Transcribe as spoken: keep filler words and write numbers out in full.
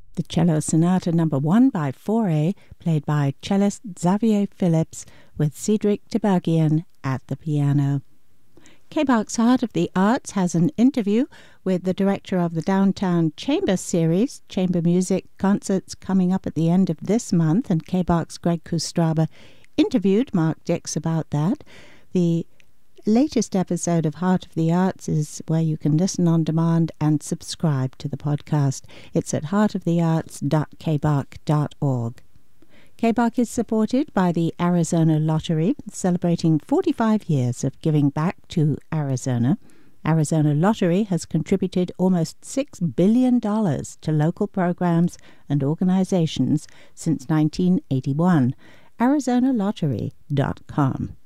The Cello Sonata Number one by Fauré, played by cellist Xavier Phillips with Cedric Tiberghien at the piano. K B O C's Heart of the Arts has an interview with the director of the Downtown Chamber Series, chamber music concerts coming up at the end of this month, and K B O C's Greg Kustraba interviewed Mark Dix about that. The latest episode of Heart of the Arts is where you can listen on demand and subscribe to the podcast. It's at heart of the arts dot k b o c dot org. K B O C is supported by the Arizona Lottery, celebrating forty-five years of giving back to Arizona. Arizona Lottery has contributed almost six billion dollars to local programs and organizations since nineteen eighty-one. arizona lottery dot com.